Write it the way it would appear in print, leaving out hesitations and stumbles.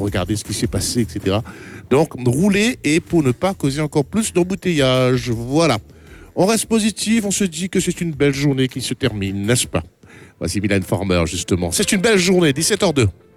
regardez ce qui s'est passé, etc. Donc, roulez et pour ne pas causer encore plus d'embouteillage. Voilà. On reste positif, on se dit que c'est une belle journée qui se termine, n'est-ce pas? Voici Mylène Farmer, justement. C'est une belle journée, 17h02.